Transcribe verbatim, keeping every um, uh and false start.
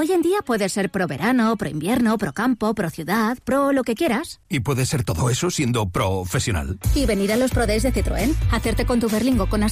Hoy en día puedes ser pro verano, pro invierno, pro campo, pro ciudad, pro lo que quieras. ¿Y puedes ser todo eso siendo profesional? Y venir a los Pro Days de Citroën, hacerte con tu Berlingo con